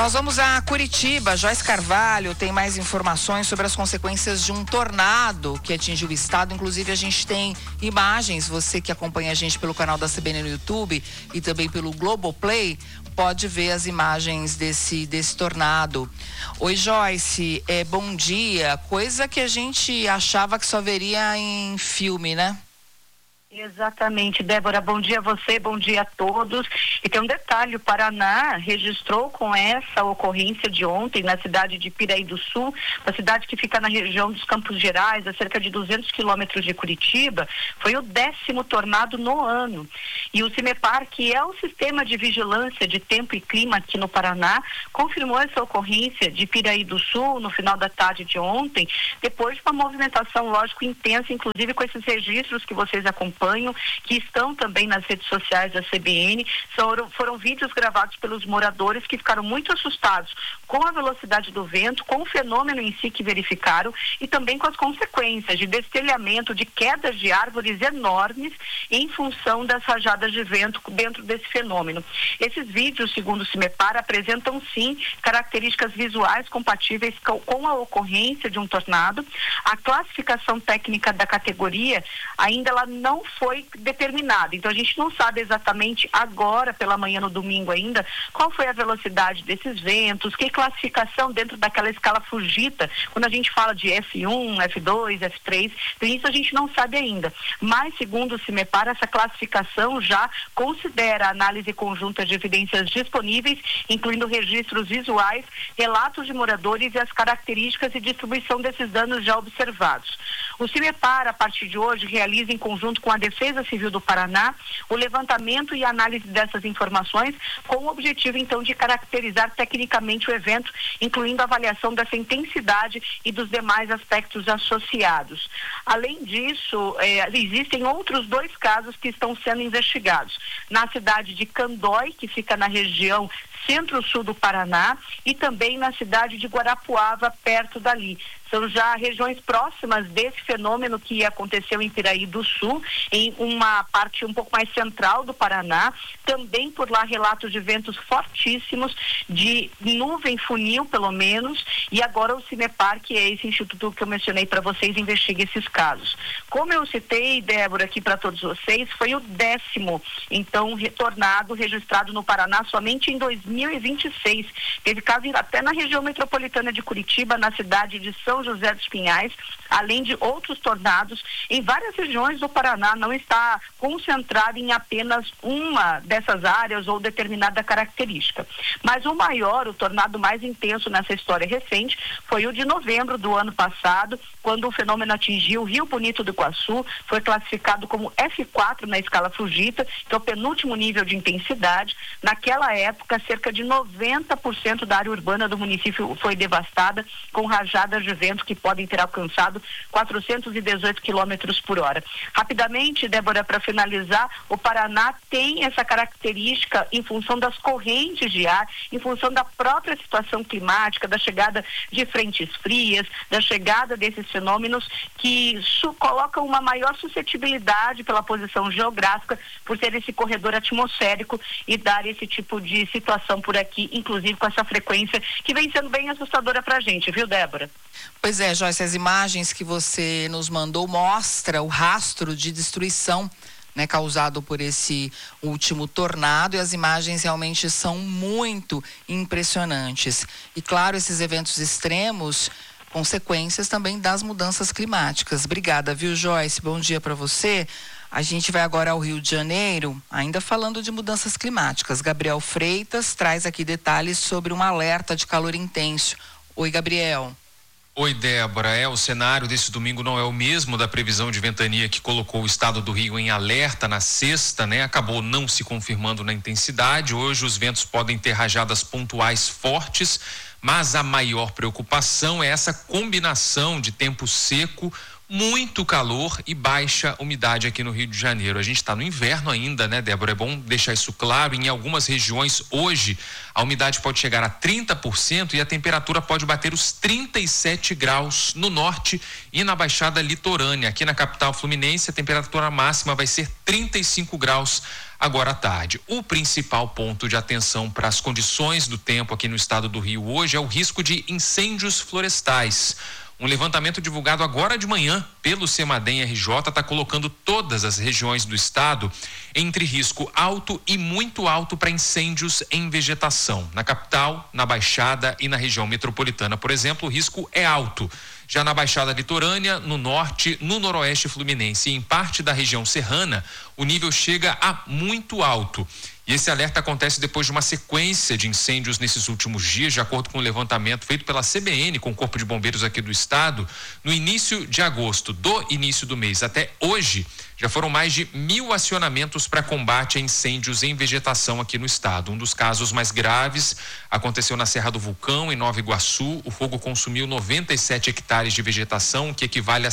Nós vamos a Curitiba. Joyce Carvalho tem mais informações sobre as consequências de um tornado que atingiu o estado. Inclusive, a gente tem imagens. Você que acompanha a gente pelo canal da CBN no YouTube e também pelo Globoplay, pode ver as imagens desse tornado. Oi, Joyce, bom dia. Coisa que a gente achava que só veria em filme, né? Exatamente, Débora, bom dia a você, bom dia a todos. E tem um detalhe, o Paraná registrou com essa ocorrência de ontem na cidade de Piraí do Sul, uma cidade que fica na região dos Campos Gerais, a cerca de 200 quilômetros de Curitiba, foi o 10º tornado no ano. E o CIMEPAR, que é o sistema de vigilância de tempo e clima aqui no Paraná, confirmou essa ocorrência de Piraí do Sul no final da tarde de ontem, depois de uma movimentação, lógico, intensa, inclusive com esses registros que vocês acompanham, que estão também nas redes sociais da CBN, foram vídeos gravados pelos moradores que ficaram muito assustados com a velocidade do vento, com o fenômeno em si que verificaram e também com as consequências de destelhamento, de quedas de árvores enormes em função das rajadas de vento dentro desse fenômeno. Esses vídeos, segundo o CIMEPAR, apresentam sim características visuais compatíveis com a ocorrência de um tornado. A classificação técnica da categoria ainda ela não foi determinada, então a gente não sabe exatamente agora, pela manhã no domingo ainda, qual foi a velocidade desses ventos, que classificação dentro daquela escala Fujita, quando a gente fala de F1, F2, F3, então isso a gente não sabe ainda, mas segundo o CIMEPAR, essa classificação já considera a análise conjunta de evidências disponíveis, incluindo registros visuais, relatos de moradores e as características e distribuição desses danos já observados. O CIMEPAR, a partir de hoje, realiza em conjunto com a Defesa Civil do Paraná o levantamento e análise dessas informações com o objetivo, então, de caracterizar tecnicamente o evento, incluindo a avaliação dessa intensidade e dos demais aspectos associados. Além disso, existem outros 2 casos que estão sendo investigados. Na cidade de Candói, que fica na região centro-sul do Paraná, e também na cidade de Guarapuava, perto dali. São já regiões próximas desse fenômeno que aconteceu em Piraí do Sul, em uma parte um pouco mais central do Paraná. Também por lá relatos de ventos fortíssimos, de nuvem funil pelo menos, e agora o CIMEPAR, que é esse instituto que eu mencionei para vocês, investiga esses casos. Como eu citei, Débora, aqui para todos vocês, foi o 10º, então, tornado registrado no Paraná somente em 2026. Teve caso até na região metropolitana de Curitiba, na cidade de São José dos Pinhais, além de outros tornados em várias regiões do Paraná. Não está concentrado em apenas uma dessas áreas ou determinada característica. Mas o maior, o tornado mais intenso nessa história recente, foi o de novembro do ano passado, quando o fenômeno atingiu o Rio Bonito do Iguaçu, foi classificado como F4 na escala Fujita, que é o penúltimo nível de intensidade. Naquela época, cerca de 90% da área urbana do município foi devastada, com rajadas de vento que podem ter alcançado 418 quilômetros por hora. Rapidamente, Débora, para finalizar, o Paraná tem essa característica em função das correntes de ar, em função da própria situação climática, da chegada de frentes frias, da chegada desses fenômenos que colocam uma maior suscetibilidade pela posição geográfica, por ter esse corredor atmosférico e dar esse tipo de situação por aqui, inclusive com essa frequência que vem sendo bem assustadora para a gente, viu, Débora? Pois é, Joyce, as imagens que você nos mandou mostra o rastro de destruição, né, causado por esse último tornado, e as imagens realmente são muito impressionantes. E claro, esses eventos extremos, consequências também das mudanças climáticas. Obrigada, viu, Joyce? Bom dia para você. A gente vai agora ao Rio de Janeiro, ainda falando de mudanças climáticas. Gabriel Freitas traz aqui detalhes sobre um alerta de calor intenso. Oi, Gabriel. Oi, Débora. O cenário desse domingo não é o mesmo da previsão de ventania que colocou o estado do Rio em alerta na sexta, né? Acabou não se confirmando na intensidade. Hoje os ventos podem ter rajadas pontuais fortes, mas a maior preocupação é essa combinação de tempo seco muito calor e baixa umidade aqui no Rio de Janeiro. A gente está no inverno ainda, né, Débora? É bom deixar isso claro. Em algumas regiões, hoje, a umidade pode chegar a 30% e a temperatura pode bater os 37 graus no norte e na Baixada Litorânea. Aqui na capital fluminense, a temperatura máxima vai ser 35 graus agora à tarde. O principal ponto de atenção para as condições do tempo aqui no estado do Rio hoje é o risco de incêndios florestais. Um levantamento divulgado agora de manhã pelo Semadem RJ está colocando todas as regiões do estado entre risco alto e muito alto para incêndios em vegetação. Na capital, na Baixada e na região metropolitana, por exemplo, o risco é alto. Já na Baixada Litorânea, no norte, no noroeste fluminense e em parte da região serrana, o nível chega a muito alto. E esse alerta acontece depois de uma sequência de incêndios nesses últimos dias, de acordo com o levantamento feito pela CBN, com o Corpo de Bombeiros aqui do estado. No início de agosto, do início do mês até hoje, já foram mais de 1.000 acionamentos para combate a incêndios em vegetação aqui no estado. Um dos casos mais graves aconteceu na Serra do Vulcão, em Nova Iguaçu. O fogo consumiu 97 hectares de vegetação, que equivale a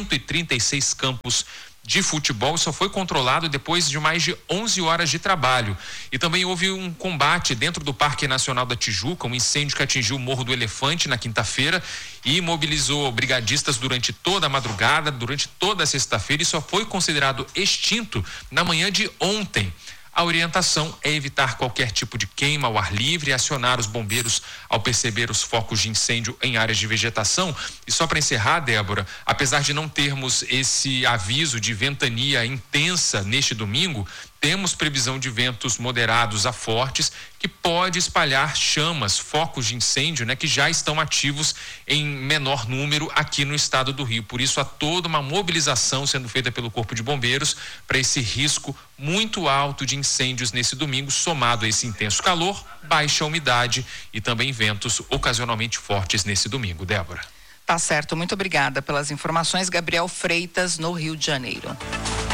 136 campos de futebol, e só foi controlado depois de mais de 11 horas de trabalho. E também houve um combate dentro do Parque Nacional da Tijuca, um incêndio que atingiu o Morro do Elefante na quinta-feira e mobilizou brigadistas durante toda a madrugada, durante toda a sexta-feira, e só foi considerado extinto na manhã de ontem. A orientação é evitar qualquer tipo de queima ao ar livre e acionar os bombeiros ao perceber os focos de incêndio em áreas de vegetação. E só para encerrar, Débora, apesar de não termos esse aviso de ventania intensa neste domingo, temos previsão de ventos moderados a fortes que pode espalhar chamas, focos de incêndio, né, que já estão ativos em menor número aqui no estado do Rio. Por isso, há toda uma mobilização sendo feita pelo Corpo de Bombeiros para esse risco muito alto de incêndios nesse domingo, somado a esse intenso calor, baixa umidade e também ventos ocasionalmente fortes nesse domingo. Débora. Tá certo, muito obrigada pelas informações. Gabriel Freitas, no Rio de Janeiro.